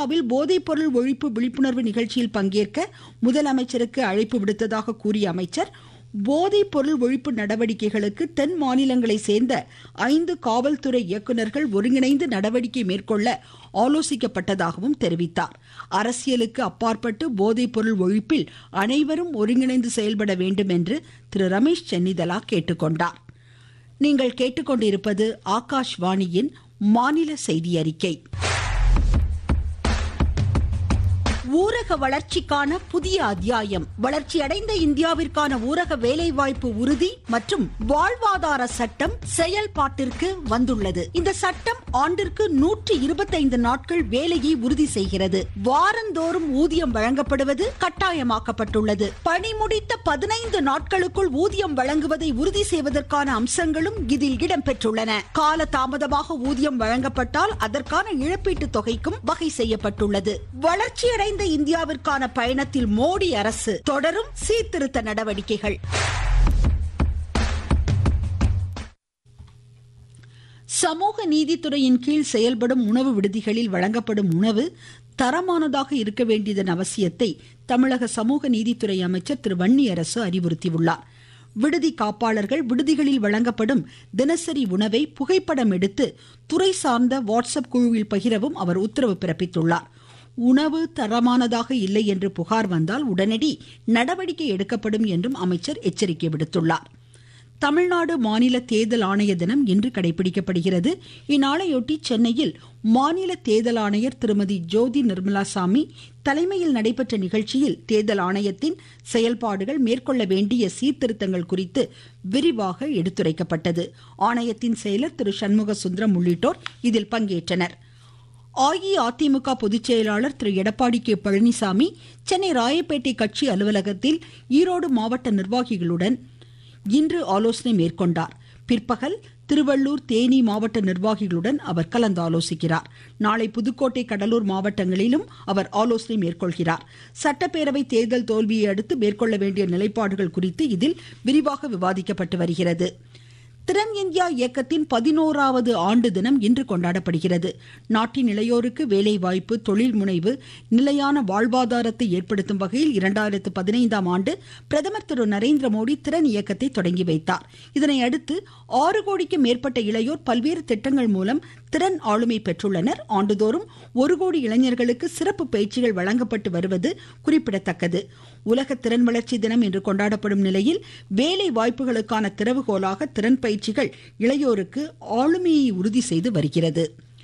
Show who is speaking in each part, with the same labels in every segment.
Speaker 1: கேரளாவில் போதைப்பொருள் ஒழிப்பு விழிப்புணர்வு நிகழ்ச்சியில் பங்கேற்க முதலமைச்சருக்கு அழைப்பு விடுத்ததாக கூறிய அமைச்சர், போதைப் பொருள் ஒழிப்பு நடவடிக்கைகளுக்கு தென் மாநிலங்களை சேர்ந்த 5 காவல்துறை இயக்குநர்கள் ஒருங்கிணைந்து நடவடிக்கை மேற்கொள்ள ஆலோசிக்கப்பட்டதாகவும் தெரிவித்தார். அரசியலுக்கு அப்பாற்பட்டு போதைப் பொருள் ஒழிப்பில் அனைவரும் ஒருங்கிணைந்து செயல்பட வேண்டும் என்று திரு ரமேஷ் சென்னிதலா கேட்டுக்கொண்டார். நீங்கள் கேட்டுக்கொண்டிருப்பது ஆகாஷ்வாணியின் மாநில செய்தி அறிக்கை. ஊரக வளர்ச்சிக்கான புதிய அத்தியாயம். வளர்ச்சியடைந்த இந்தியாவிற்கான ஊரக வேலைவாய்ப்பு உறுதி மற்றும் வாழ்வாதார சட்டம் செயல்பாட்டிற்கு வந்துள்ளது. இந்த சட்டம் ஆண்டிற்கு 125 நாட்கள் வேலையை உறுதி செய்கிறது. வாரந்தோறும் ஊதியம் வழங்கப்படுவது கட்டாயமாக்கப்பட்டுள்ளது. பணி முடித்த 15 நாட்களுக்குள் ஊதியம் வழங்குவதை உறுதி செய்வதற்கான அம்சங்களும் இதில் இடம்பெற்றுள்ளன. கால தாமதமாக ஊதியம் வழங்கப்பட்டால் அதற்கான இழப்பீட்டுத் தொகைக்கும் வகை செய்யப்பட்டுள்ளது. வளர்ச்சியடைந்த இந்தியாவிற்கான பயணத்தில் மோடி அரசு தொடரும் சீர்திருத்த நடவடிக்கைகள். சமூக நீதித்துறையின் கீழ் செயல்படும் உணவு விடுதிகளில் வழங்கப்படும் உணவு தரமானதாக இருக்க வேண்டியதன் அவசியத்தை தமிழக சமூக நீதித்துறை அமைச்சர் திரு வன்னியரசு அறிவுறுத்தியுள்ளார். விடுதி காப்பாளர்கள் விடுதிகளில் வழங்கப்படும் தினசரி உணவை புகைப்படம் எடுத்து துறை சார்ந்த வாட்ஸ்அப் குழுவில் பகிரவும் அவர் உத்தரவு பிறப்பித்துள்ளார். உணவு தரமானதாக இல்லை என்று புகார் வந்தால் உடனடி நடவடிக்கை எடுக்கப்படும் என்றும் அமைச்சர் எச்சரிக்கை விடுத்துள்ளார். தமிழ்நாடு மாநில தேர்தல் ஆணைய தினம் இன்று கடைபிடிக்கப்படுகிறது. இந்நாளையொட்டி சென்னையில் மாநில தேர்தல் ஆணையர் திருமதி ஜோதி நிர்மலாசாமி தலைமையில் நடைபெற்ற நிகழ்ச்சியில் தேர்தல் ஆணையத்தின் செயல்பாடுகள், மேற்கொள்ள வேண்டிய சீர்திருத்தங்கள் குறித்து விரிவாக எடுத்துரைக்கப்பட்டது. ஆணையத்தின் செயலர் திரு சண்முக சுந்தரம் உள்ளிட்டோர் இதில் பங்கேற்றனர். அஇஅதிமுக பொதுச் செயலாளர் திரு எடப்பாடி கே பழனிசாமி சென்னை ராயப்பேட்டை கட்சி அலுவலகத்தில் ஈரோடு மாவட்ட நிர்வாகிகளுடன் இன்று ஆலோசனை மேற்கொண்டார். பிற்பகல் திருவள்ளூர், தேனி மாவட்ட நிர்வாகிகளுடன் அவர் கலந்து ஆலோசிக்கிறார். நாளை புதுக்கோட்டை, கடலூர் மாவட்டங்களிலும் அவர் ஆலோசனை மேற்கொள்கிறார். சட்டப்பேரவை தேர்தல் தோல்வியை அடுத்து மேற்கொள்ள வேண்டிய நிலைப்பாடுகள் குறித்து இதில் விரிவாக விவாதிக்கப்பட்டு வருகிறது. திறன் இந்தியா இயக்கத்தின் 11வது ஆண்டு தினம் இன்று கொண்டாடப்படுகிறது. நாட்டின் இளையோருக்கு வேலைவாய்ப்பு, தொழில் முனைவு, நிலையான வாழ்வாதாரத்தை ஏற்படுத்தும் வகையில் 2015ஆம் ஆண்டு பிரதமர் திரு நரேந்திர மோடி திறன் இயக்கத்தை தொடங்கி வைத்தார். இதனையடுத்து 6 கோடிக்கும் மேற்பட்ட இளையோர் பல்வேறு திட்டங்கள் மூலம் திறன் ஆளுமை பெற்றுள்ளனர். ஆண்டுதோறும் 1 கோடி இளைஞர்களுக்கு சிறப்பு பயிற்சிகள் வழங்கப்பட்டு வருவது குறிப்பிடத்தக்கது. உலக திறன் வளர்ச்சி தினம் இன்று கொண்டாடப்படும் நிலையில் வேலை வாய்ப்புகளுக்கான திறவுகோலாக திறன் பயிற்சிகள் இளையோருக்கு ஆளுமையை உறுதி செய்து வருகிறது.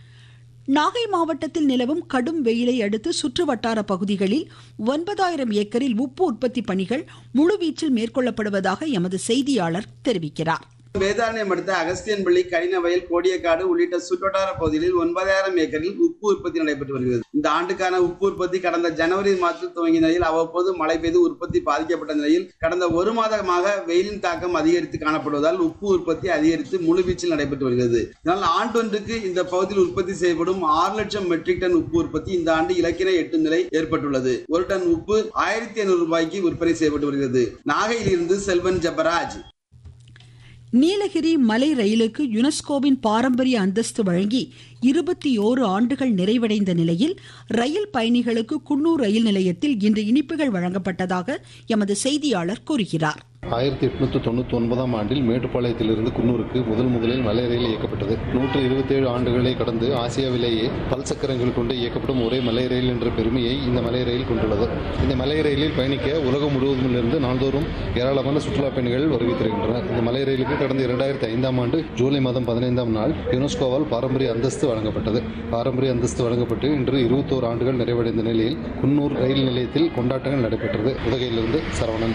Speaker 1: நாகை மாவட்டத்தில் நிலவும் கடும் வெயிலை அடுத்து சுற்று வட்டார பகுதிகளில் 9000 ஏக்கரில் உப்பு உற்பத்தி பணிகள் முழுவீச்சில் மேற்கொள்ளப்படுவதாக எமது செய்தியாளர் தெரிவிக்கிறார்.
Speaker 2: வேதாரண்யம் அடுத்த அகஸ்தியன்பள்ளி, கடினவயல், கோடியக்காடு உள்ளிட்ட சுற்றுவட்டார பகுதிகளில் 9000 ஏக்கரில் உப்பு உற்பத்தி நடைபெற்று வருகிறது. இந்த ஆண்டுக்கான உப்பு உற்பத்தி கடந்த ஜனவரி மாதத்தில் துவங்கிய நிலையில் அவ்வப்போது மழை பெய்து உற்பத்தி பாதிக்கப்பட்ட நிலையில் கடந்த 1 மாதமாக வெயிலின் தாக்கம் அதிகரித்து காணப்படுவதால் உப்பு உற்பத்தி அதிகரித்து முழுவீச்சில் நடைபெற்று வருகிறது. இதனால் ஆண்டொன்றுக்கு இந்த பகுதியில் உற்பத்தி செய்யப்படும் 6 லட்சம் மெட்ரிக் டன் உப்பு உற்பத்தி இந்த ஆண்டு இலக்கினை எட்டும் நிலை ஏற்பட்டுள்ளது. 1 டன் உப்பு 1500 ரூபாய்க்கு விற்பனை செய்யப்பட்டு வருகிறது. நாகையிலிருந்து செல்வன் ஜபராஜ்.
Speaker 1: நீலகிரி மலை ரயிலுக்கு யுனெஸ்கோவின் பாரம்பரிய அந்தஸ்து வழங்கி 21 ஆண்டுகள் நிறைவடைந்த நிலையில் ரயில் பயணிகளுக்கு குன்னூர் ரயில் நிலையத்தில் இன்று இனிப்புகள் வழங்கப்பட்டதாக எமது செய்தியாளர் கூறுகிறார்.
Speaker 3: 1899ஆம் ஆண்டில் மேட்டுப்பாளையத்திலிருந்து குன்னூருக்கு முதலில் மலை ரயில் இயக்கப்பட்டது. 127 ஆண்டுகளை கடந்து ஆசியாவிலேயே பல் சக்கரங்கள் கொண்டு இயக்கப்படும் ஒரே மலை ரயில் என்ற பெருமையை இந்த மலை ரயில் கொண்டுள்ளது. இந்த மலை ரயிலில் பயணிக்க உலகம் முழுவதிலிருந்து நாள்தோறும் ஏராளமான சுற்றுலா பயணிகள் வருகை தருகின்றனர். இந்த மலை ரயிலுக்கு கடந்த 2005ஆம் ஆண்டு ஜூலை மாதம் 15ஆம் நாள் யுனெஸ்கோவால் பாரம்பரிய அந்தஸ்து வழங்கப்பட்டது. பாரம்பரிய அந்தஸ்து வழங்கப்பட்டு இன்று 21 ஆண்டுகள் நிறைவடைந்த நிலையில் குன்னூர் ரயில் நிலையத்தில் கொண்டாட்டங்கள் நடைபெற்றது. உதகையிலிருந்து சரவணன்.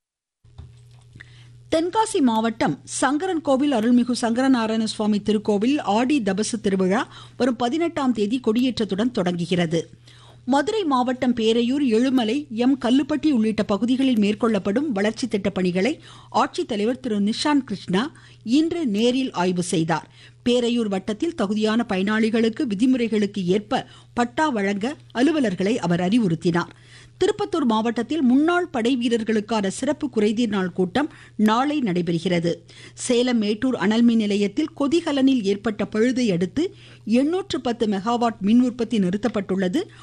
Speaker 1: தென்காசி மாவட்டம் சங்கரன் கோவில் அருள்மிகு சங்கரநாராயண சுவாமி திருக்கோவில் ஆடி தபசு திருவிழா வரும் 18ஆம் தேதி கொடியேற்றத்துடன் தொடங்குகிறது. மதுரை மாவட்டம் பேரையூர், எழுமலை, கல்லுப்பட்டி உள்ளிட்ட பகுதிகளில் மேற்கொள்ளப்படும் வளர்ச்சி திட்ட பணிகளை ஆட்சித்தலைவர் திரு நிஷாந்த் கிருஷ்ணா இன்று நேரில் ஆய்வு செய்தார். பேரையூர் வட்டத்தில் தகுதியான பயனாளிகளுக்கு விதிமுறைகளுக்கு ஏற்ப பட்டா வழங்க அலுவலர்களை அவர் அறிவுறுத்தினார். திருப்பத்தூர் மாவட்டத்தில் முன்னாள் படை வீரர்களுக்கான சிறப்பு குறைதீர் நாள் கூட்டம் நாளை நடைபெறுகிறது. சேலம் மேட்டூர் அனல்மின் நிலையத்தில் கொதிகலனில் ஏற்பட்ட பழுதை அடுத்து 810 மெகாவாட் மின் உற்பத்தி நிறுத்தப்பட்டுள்ளது.